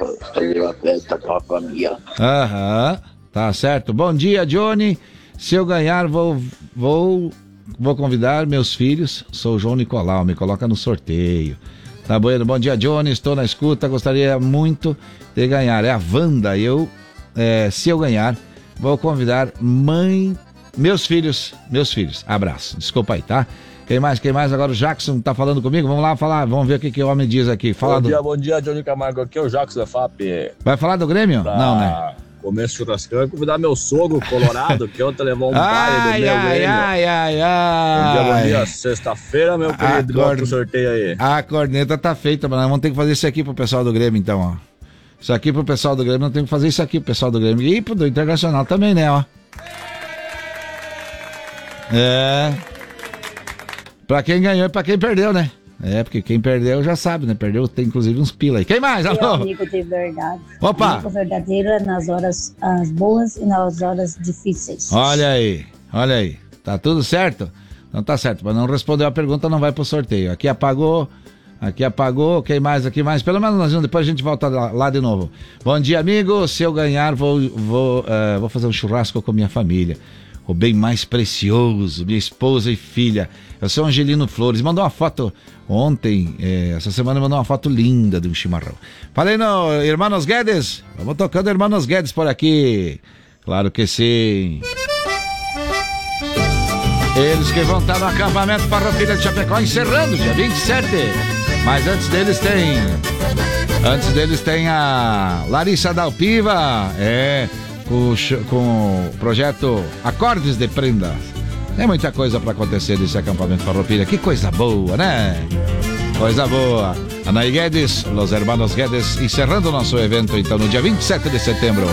fazer uma festa com a família. Aham, tá certo. Bom dia, Johnny. Se eu ganhar, vou convidar meus filhos. Sou o João Nicolau, me coloca no sorteio. Tá bueno, bom dia, Johnny. Estou na escuta, gostaria muito de ganhar. É a Wanda. Se eu ganhar, vou convidar meus filhos. Abraço. Desculpa aí, tá? Quem mais? Agora o Jackson tá falando comigo. Vamos lá falar, vamos ver o que o homem diz aqui. Bom dia, Johnny Camargo. Aqui é o Jackson da FAP. Vai falar do Grêmio? Não, né? Começo churrascão e convidar meu sogro colorado, que ontem levou um baile do meu Grêmio. Bom dia, sexta-feira, meu querido. Bora pro sorteio aí. A corneta tá feita, mas nós vamos ter que fazer isso aqui pro pessoal do Grêmio, então, ó. Isso aqui pro pessoal do Grêmio, nós temos que fazer isso aqui pro pessoal do Grêmio. E pro do Internacional também, né, ó. Pra quem ganhou e pra quem perdeu, né? Porque quem perdeu já sabe, né? Perdeu, tem inclusive uns pila aí. Quem mais? Alô? Amigo de verdade. Opa! Amigo verdadeiro nas horas boas e nas horas difíceis. Olha aí. Tá tudo certo? Não tá certo, mas não respondeu a pergunta, não vai pro sorteio. Aqui apagou. Quem mais? Pelo menos nós vamos, depois a gente volta lá de novo. Bom dia, amigo. Se eu ganhar, vou fazer um churrasco com minha família. O bem mais precioso, minha esposa e filha. Eu sou Angelino Flores. Mandou uma foto ontem, essa semana mandou uma foto linda de um chimarrão. Falei no Hermanos Guedes. Vamos tocando Hermanos Guedes por aqui. Claro que sim. Eles que vão estar no acampamento Farroupilha de Chapecó, encerrando dia 27. Mas antes deles tem a Larissa Dalpiva, com o projeto Acordes de Prendas. Tem muita coisa para acontecer nesse acampamento Farroupilha. Que coisa boa, né? Coisa boa. Anaí Guedes, Los Hermanos Guedes, encerrando o nosso evento, então, no dia 27 de setembro.